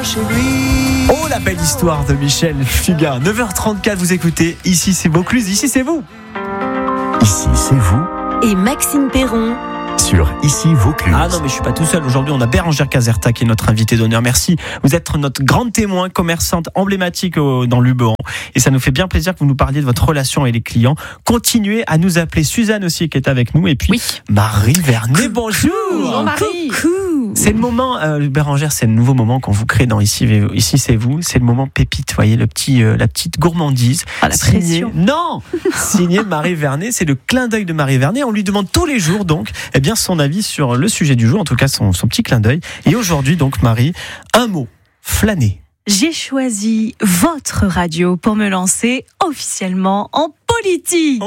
Chez lui. Oh, la belle histoire de Michel Fugain. 9h34, vous écoutez. Ici, c'est Vaucluse. Ici, c'est vous. Ici, c'est vous. Et Maxime Perron. Sur Ici Vaucluse. Ah non, mais je suis pas tout seul. Aujourd'hui, on a Bérangère Caserta qui est notre invitée d'honneur. Merci. Vous êtes notre grande témoin, commerçante emblématique dans Luberon. Et ça nous fait bien plaisir que vous nous parliez de votre relation avec les clients. Continuez à nous appeler. Suzanne aussi qui est avec nous. Et puis, oui. Marie Vernet, bonjour. Bonjour Marie. Coucou. C'est le moment, Bérangère, c'est le nouveau moment qu'on vous crée dans Ici c'est vous. C'est le moment pépite, vous voyez, la petite gourmandise. Ah, la pression. Non, signé Marie Vernet. C'est le clin d'œil de Marie Vernet. On lui demande tous les jours, donc, son avis sur le sujet du jour, en tout cas son petit clin d'œil. Et aujourd'hui, donc, Marie, un mot, flâner. J'ai choisi votre radio pour me lancer officiellement en politique.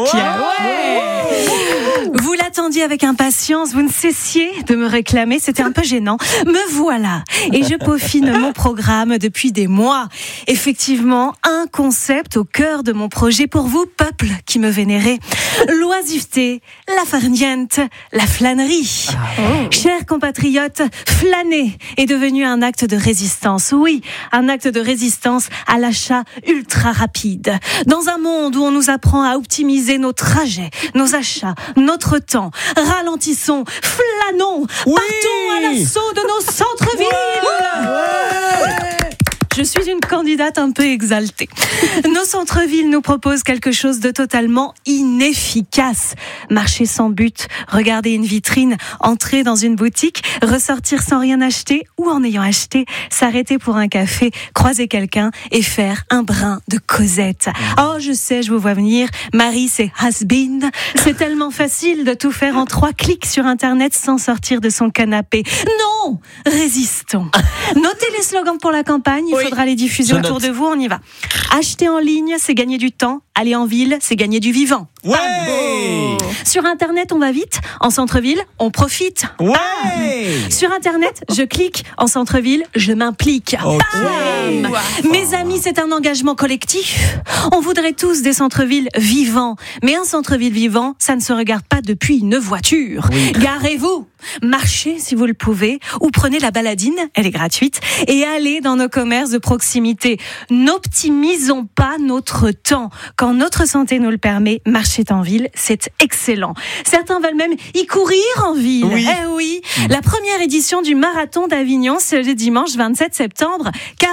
Vous l'attendiez avec impatience, vous ne cessiez de me réclamer, c'était un peu gênant. Me voilà, et je peaufine mon programme depuis des mois. Effectivement, un concept au cœur de mon projet pour vous, peuple qui me vénérez. L'oisiveté, la farniente, la flânerie. Chers compatriotes, flâner est devenu un acte de résistance. Oui, un acte de résistance à l'achat ultra rapide. Dans un monde où on nous apprend à optimiser nos trajets, nos achats, notre temps, ralentissons, flânons, partons à l'assaut de nos centres-villes. Je suis une candidate un peu exaltée. Nos centres-villes nous proposent quelque chose de totalement inefficace. Marcher sans but, regarder une vitrine, entrer dans une boutique, ressortir sans rien acheter ou en ayant acheté, s'arrêter pour un café, croiser quelqu'un et faire un brin de causette. Oh, je sais, je vous vois venir. Marie, c'est has-been. C'est tellement facile de tout faire en 3 clics sur Internet sans sortir de son canapé. Non, résistons. Notez les slogans pour la campagne. Il faudra les diffuser autour de vous, on y va. Acheter en ligne, c'est gagner du temps. Aller en ville, c'est gagner du vivant. Ouais. Sur Internet, on va vite. En centre-ville, on profite. Ouais. Sur Internet, je clique. En centre-ville, je m'implique. Bam. Mes amis, c'est un engagement collectif. On voudrait tous des centres-villes vivants. Mais un centre-ville vivant, ça ne se regarde pas depuis une voiture. Oui. Garez-vous. Marchez si vous le pouvez. Ou prenez la baladine, elle est gratuite. Et allez dans nos commerces de proximité. N'optimisons pas notre temps. Quand notre santé nous le permet, marcher en ville, c'est excellent. Certains veulent même y courir en ville. Oui. Eh oui. La première édition du marathon d'Avignon, c'est le dimanche 27 septembre.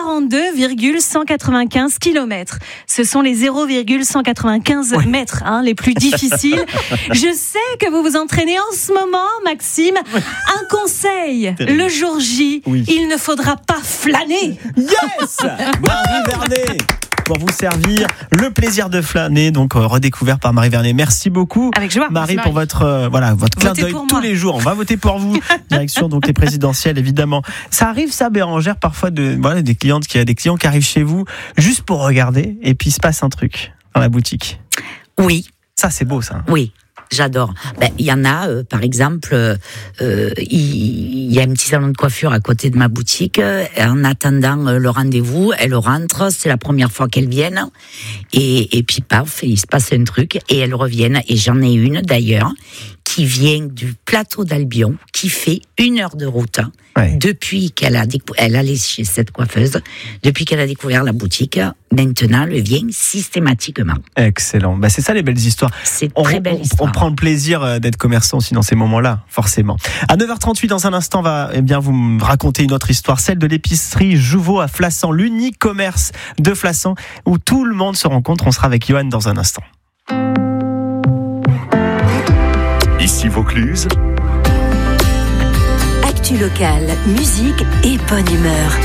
42,195 km. Ce sont les 0,195 mètres, les plus difficiles. Je sais que vous vous entraînez en ce moment, Maxime. Un conseil. Le jour J, il ne faudra pas flâner. Yes! Marie Vernet pour vous servir le plaisir de flâner, donc redécouvert par Marie Vernet. Merci beaucoup. Avec joie. Marie, pour votre clin d'œil tous les jours. On va voter pour vous. Direction donc les présidentielles, évidemment. Ça arrive, ça, Bérangère, parfois des clients qui arrivent chez vous juste pour regarder et puis il se passe un truc dans la boutique. Oui. Ça, c'est beau, ça. Oui. J'adore. Il y en a, par exemple, il y a un petit salon de coiffure à côté de ma boutique. En attendant le rendez-vous, elle rentre. C'est la première fois qu'elles viennent. Et puis, paf, il se passe un truc. Et elles reviennent. Et j'en ai une, d'ailleurs, qui vient du plateau d'Albion, qui fait 1 heure de route. Depuis qu'elle allait chez cette coiffeuse, depuis qu'elle a découvert la boutique, maintenant elle vient systématiquement. Excellent. C'est ça les belles histoires. C'est très belle histoire. On prend le plaisir d'être commerçant aussi dans ces moments-là, forcément. À 9h38, dans un instant, on va vous me raconter une autre histoire, celle de l'épicerie Jouveau à Flassan, l'unique commerce de Flassan où tout le monde se rencontre. On sera avec Johan dans un instant. Ici Vaucluse. Actu locale, musique et bonne humeur.